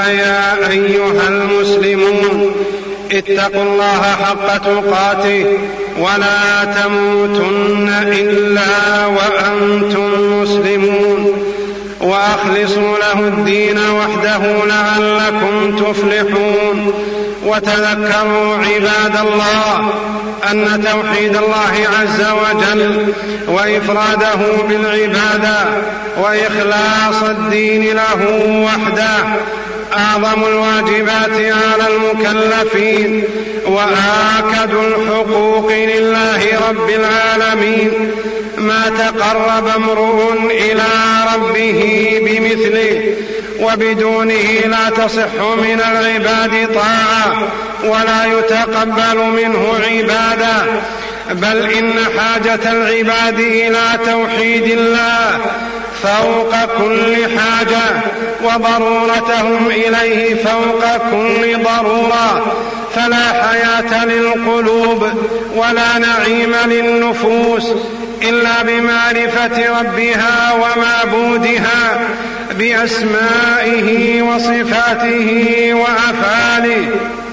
يا أيها المسلمون اتقوا الله حق تقاته ولا تموتن إلا وأنتم مسلمون وأخلصوا له الدين وحده لعلكم تفلحون. وتذكروا عباد الله أن توحيد الله عز وجل وإفراده بالعبادة وإخلاص الدين له وحده أعظم الواجبات على المكلفين وآكد الحقوق لله رب العالمين. ما تقرب امرؤ إلى ربه بمثله وبدونه لا تصح من العباد طاعة ولا يتقبل منه عبادة، بل إن حاجة العباد إلى توحيد الله فوق كل حاجة، وضرورتهم إليه فوق كل ضرورة. فلا حياة للقلوب ولا نعيم للنفوس إلا بمعرفة ربها ومعبودها بأسمائه وصفاته وأفعاله،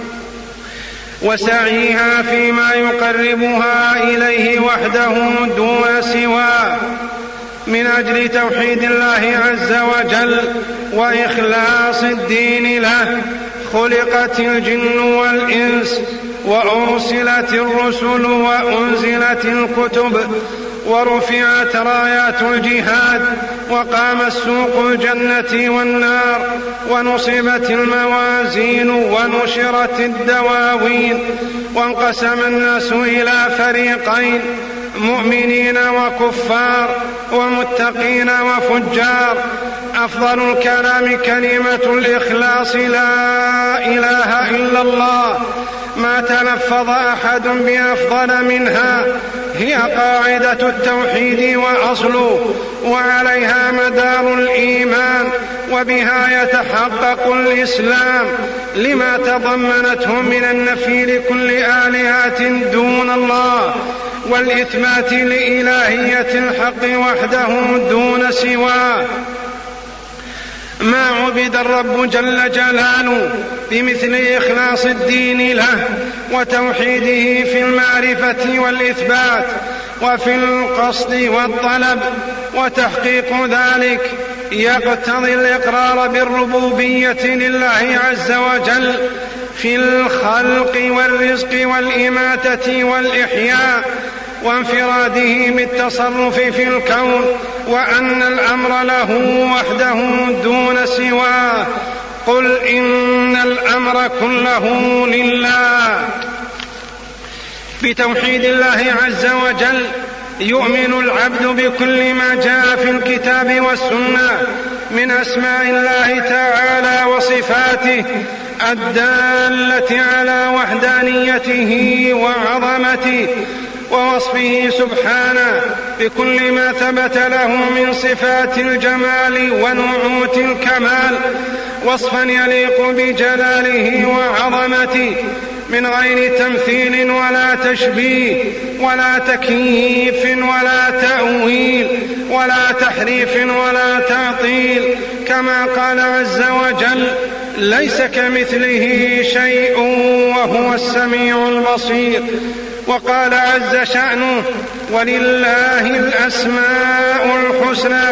وسعيها فيما يقربها إليه وحده دون سواه. من أجل توحيد الله عز وجل وإخلاص الدين له خلقت الجن والإنس، وأرسلت الرسل وأنزلت الكتب، ورفعت رايات الجهاد، وقام السوق الجنة والنار، ونصبت الموازين، ونشرت الدواوين، وانقسم الناس إلى فريقين: مؤمنين وكفار، ومتقين وفجار. أفضل الكلام كلمة الإخلاص: لا إله إلا الله. ما تلفظ أحد بأفضل منها. هي قاعدة التوحيد وأصله، وعليها مدار الإيمان، وبها يتحقق الإسلام لما تضمنته من النفي لكل آلهة دون الله، والإثبات لإلهية الحق وحده دون سواه. ما عبد الرب جل جلاله بمثل إخلاص الدين له وتوحيده في المعرفة والإثبات وفي القصد والطلب. وتحقيق ذلك يقتضي الإقرار بالربوبية لله عز وجل في الخلق والرزق والإماتة والإحياء، وانفراده بالتصرف في الكون، وأن الأمر له وحده دون سواه. قل إن الأمر كله لله. بتوحيد الله عز وجل يؤمن العبد بكل ما جاء في الكتاب والسنة من أسماء الله تعالى وصفاته الدالة على وحدانيته وعظمته، ووصفه سبحانه بكل ما ثبت له من صفات الجمال ونعوت الكمال، وصفا يليق بجلاله وعظمته من غير تمثيل ولا تشبيه ولا تكييف ولا تأويل ولا تحريف ولا تعطيل، كما قال عز وجل: ليس كمثله شيء وهو السميع البصير. وقال عز شأنه: ولله الأسماء الحسنى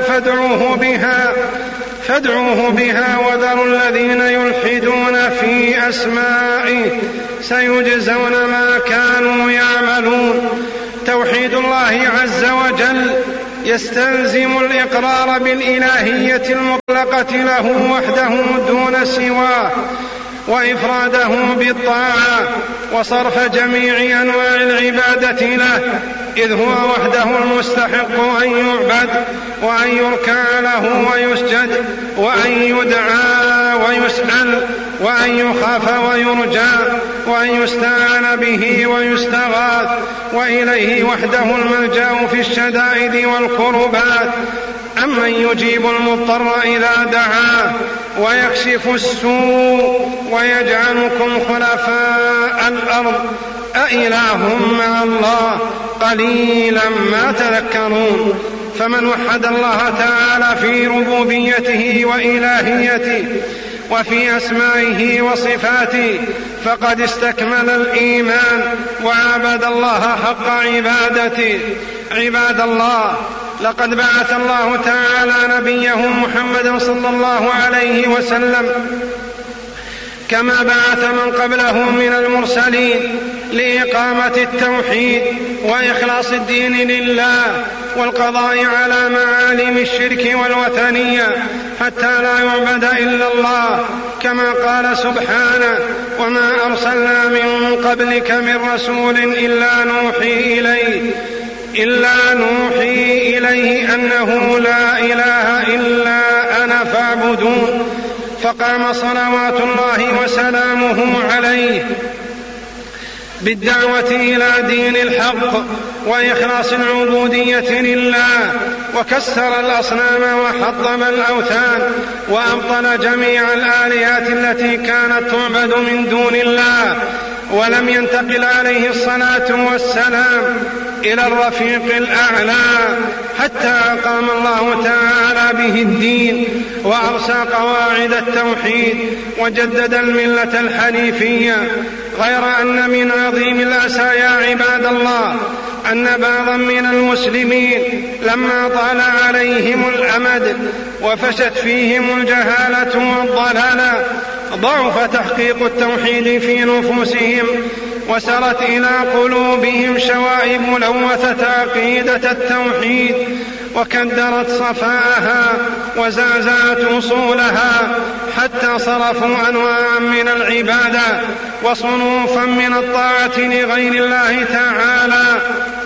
فادعوه بها وذروا الذين يلحدون في أسمائه سيجزون ما كانوا يعملون. توحيد الله عز وجل يستلزم الإقرار بالإلهية المطلقة له وحده دون سواه، وإفراده بالطاعة، وصرف جميع أنواع العبادة له، إذ هو وحده المستحق أن يعبد وأن يركع له ويسجد وأن يدعى ويسأل وأن يخاف ويرجى وأن يستعان به ويستغاث، وإليه وحده الملجأ في الشدائد والكربات. أمن يجيب المضطر إذا دعاه ويكشف السوء ويجعلكم خلفاء الأرض أإله مع الله قليلا ما تذكرون. فمن وحد الله تعالى في ربوبيته وإلهيته وفي أسمائه وصفاته فقد استكمل الإيمان وعبد الله حق عبادته. عباد الله، لقد بعث الله تعالى نبيه محمد صلى الله عليه وسلم كما بعث من قبله من المرسلين لإقامة التوحيد وإخلاص الدين لله والقضاء على معالم الشرك والوثنية حتى لا يعبد إلا الله، كما قال سبحانه: وما أرسلنا من قبلك من رسول إلا نوحي إليه أنه لا إله إلا أنا فاعبدون. فقام صلوات الله وسلامه عليه بالدعوة إلى دين الحق وإخلاص العبودية لله، وكسر الأصنام وحطم الأوثان وأبطل جميع الآلهات التي كانت تعبد من دون الله، ولم ينتقل عليه الصلاة والسلام إلى الرفيق الأعلى حتى أقام الله تعالى به الدين وأرسى قواعد التوحيد وجدد الملة الحنيفية. غير أن من عظيم الأسى يا عباد الله أن بعضا من المسلمين لما طال عليهم الأمد وفشت فيهم الجهالة والضلالة ضعف تحقيق التوحيد في نفوسهم، وسرت إلى قلوبهم شوائب لوثت عقيدة التوحيد وكدرت صفاءها وزعزعت أصولها، حتى صرفوا أنواعا من العبادة وصنوفا من الطاعة لغير الله تعالى،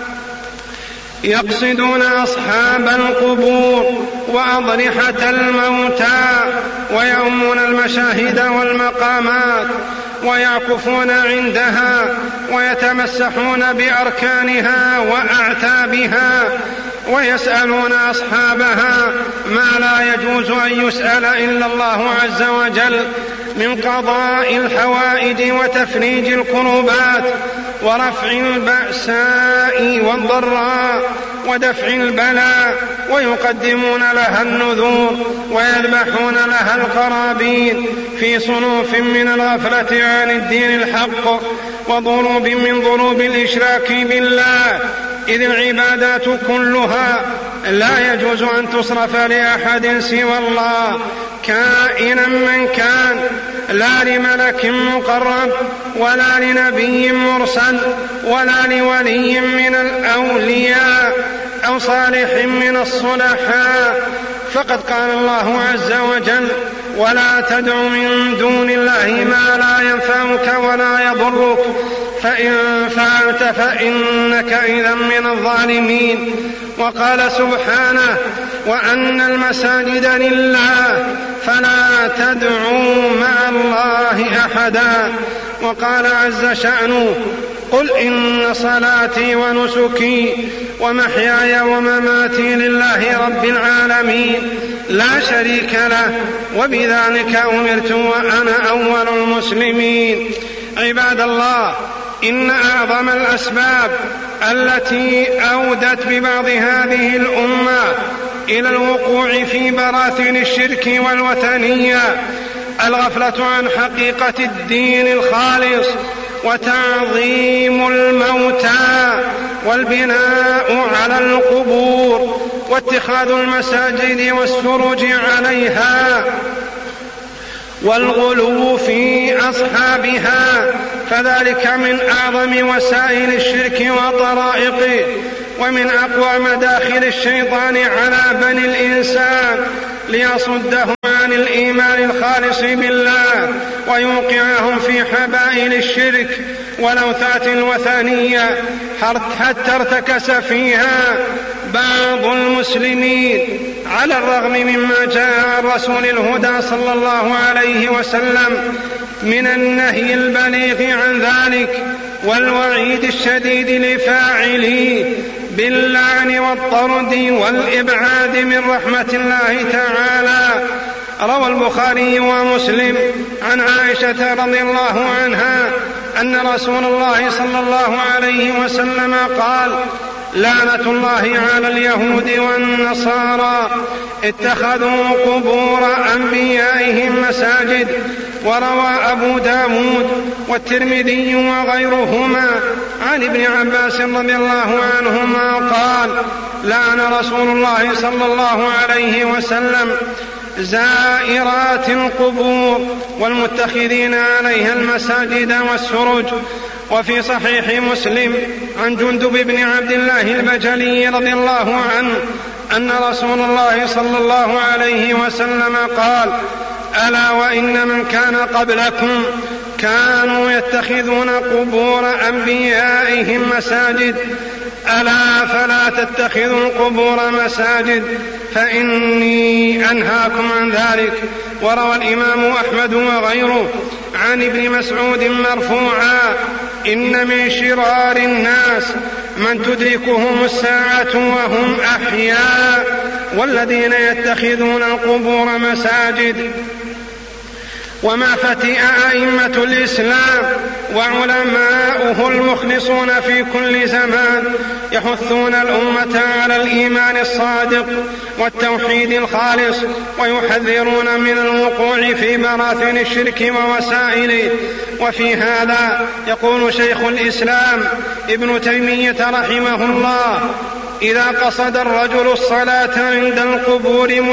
يقصدون أصحاب القبور وأضرحة الموتى ويؤمون المشاهد والمقامات ويعكفون عندها ويتمسحون بأركانها وأعتابها ويسألون أصحابها ما لا يجوز أن يسأل إلا الله عز وجل من قضاء الحوائج وتفريج الكروبات ورفع البأساء والضراء ودفع البلاء، ويقدمون لها النذور ويذبحون لها القرابين في صنوف من الغفلة عن الدين الحق وضروب من ضروب الإشراك بالله، إذ العبادات كلها لا يجوز أن تصرف لأحد سوى الله كائنا من كان، لا لملك مقرب ولا لنبي مرسل ولا لولي من الأولياء أو صالح من الصلحاء. فقد قال الله عز وجل: ولا تدع من دون الله ما لا ينفعك ولا يضرك فإن فعلت فإنك إذا من الظالمين. وقال سبحانه: وأن المساجد لله فلا تدعوا مع الله أحدا. وقال عز شأنه: قل إن صلاتي ونسكي ومحياي ومماتي لله رب العالمين لا شريك له وبذلك أمرت وأنا أول المسلمين. عباد الله، إن أعظم الأسباب التي أودت ببعض هذه الأمة إلى الوقوع في براثن الشرك والوثنية الغفلة عن حقيقة الدين الخالص وتعظيم الموتى والبناء على القبور واتخاذ المساجد والسرج عليها والغلو في أصحابها، فذلك من أعظم وسائل الشرك وطرائقه ومن أقوى مداخل الشيطان على بني الإنسان ليصدهم عن الإيمان الخالص بالله ويوقعهم في حبائل الشرك والأوثان الوثنية، حتى ارتكس فيها بعض المسلمين على الرغم مما جاء عن رسول الهدى صلى الله عليه وسلم من النهي البليغ عن ذلك والوعيد الشديد لفاعليه باللعن والطرد والإبعاد من رحمة الله تعالى. روى البخاري ومسلم عن عائشة رضي الله عنها أن رسول الله صلى الله عليه وسلم قال: لعنة الله على اليهود والنصارى اتخذوا قبور أنبيائهم مساجد. وروى أبو داود والترمذي وغيرهما عن ابن عباس رضي الله عنهما قال: لعن رسول الله صلى الله عليه وسلم زائرات القبور والمتخذين عليها المساجد والسرج. وفي صحيح مسلم عن جندب بن عبد الله البجلي رضي الله عنه أن رسول الله صلى الله عليه وسلم قال: ألا وإن من كان قبلكم كانوا يتخذون قبور أنبيائهم مساجد، ألا فلا تتخذوا القبور مساجد فإني أنهاكم عن ذلك. وروى الإمام أحمد وغيره عن ابن مسعود مرفوعا: إن من شرار الناس من تدركهم الساعة وهم أحياء والذين يتخذون القبور مساجد. وما فتئ أئمة الإسلام وعلماؤه المخلصون في كل زمان يحثون الأمة على الإيمان الصادق والتوحيد الخالص، ويحذرون من الوقوع في براثن الشرك ووسائله. وفي هذا يقول شيخ الإسلام ابن تيمية رحمه الله: إذا قصد الرجل الصلاة عند القبور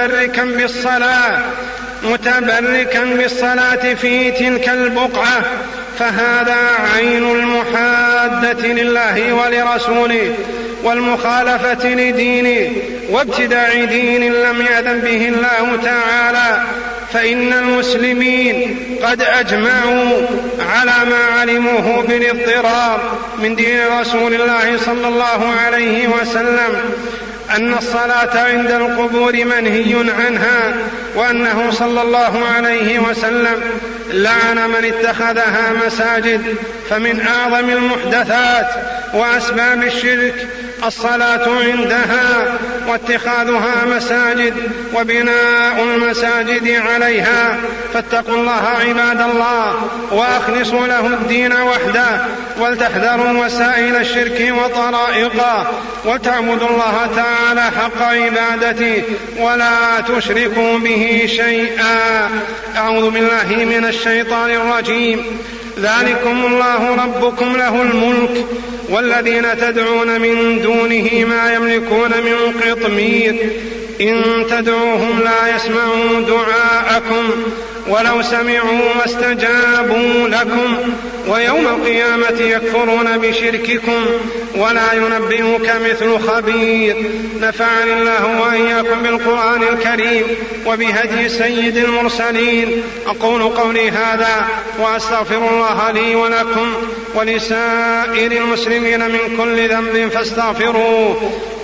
متبركا بالصلاة في تلك البقعة فهذا عين المحادة لله ولرسوله والمخالفة لدينه وابتداع دين لم يأذن به الله تعالى. فإن المسلمين قد أجمعوا على ما علموه بالاضطرار من دين رسول الله صلى الله عليه وسلم أن الصلاة عند القبور منهي عنها، وأنه صلى الله عليه وسلم لعن من اتخذها مساجد. فمن أعظم المحدثات وأسباب الشرك الصلاة عندها واتخاذها مساجد وبناء المساجد عليها. فاتقوا الله عباد الله وأخلصوا له الدين وحده، ولتحذروا وسائل الشرك وطرائقه، وتعبدوا الله تعالى حق عبادته ولا تشركوا به شيئا. أعوذ بالله من الشيطان الرجيم. ذلكم الله ربكم له الملك والذين تدعون من دونه ما يملكون من قطمير إن تدعوهم لا يسمعوا دعاءكم ولو سمعوا ما استجابوا لكم ويوم القيامة يكفرون بشرككم ولا ينبئك مثل خبير. نفعني الله وإياكم بالقرآن الكريم وبهدي سيد المرسلين. أقول قولي هذا وأستغفر الله لي ولكم ولسائر المسلمين من كل ذنب فاستغفروه